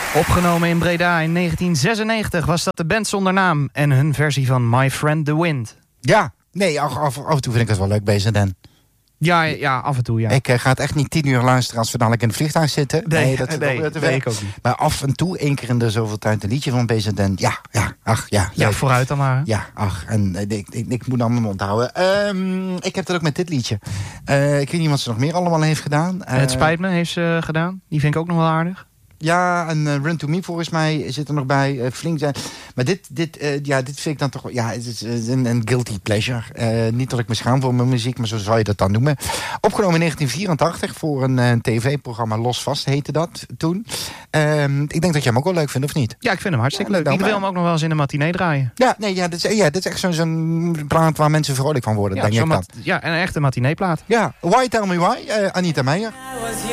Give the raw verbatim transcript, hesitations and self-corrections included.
Opgenomen in Breda in negentien zesennegentig was dat de band zonder naam en hun versie van My Friend the Wind. Ja, nee, af, af, af en toe vind ik het wel leuk bezig, Dan. Ja, ja, af en toe, ja. Ik uh, ga het echt niet tien uur luisteren als we dadelijk in het vliegtuig zitten. Nee, nee dat nee, nee, nee ik ook niet. Maar af en toe, één keer in de zoveel tijd een liedje van bezig, Dan. Ja, ja, ach, ja. Ja, leuk. vooruit dan maar. Ja, ach, en uh, ik, ik, ik moet dan mijn mond houden. Um, ik heb dat ook met dit liedje. Uh, ik weet niet wat ze nog meer allemaal heeft gedaan. Uh, Het spijt me, heeft ze uh, gedaan. Die vind ik ook nog wel aardig. Ja, en uh, Run to Me volgens mij zit er nog bij. Uh, flink zijn. Maar dit, dit, uh, ja, dit vind ik dan toch... Ja, het is een, een guilty pleasure. Uh, niet dat ik me schaam voor mijn muziek, maar zo zou je dat dan noemen. Opgenomen in negentien vierentachtig voor een uh, tv-programma Los Vast heette dat toen. Uh, ik denk dat jij hem ook wel leuk vindt, of niet? Ja, ik vind hem hartstikke ja, leuk. Ik wil hem ook nog wel eens in de matinee draaien. Ja, nee, ja, dit is, ja, dit is echt zo'n zo'n plaat waar mensen vrolijk van worden, Ja, denk ik dan. Ja, en een echte matineeplaat. Ja, Why Tell Me Why, uh, Anita Meijer.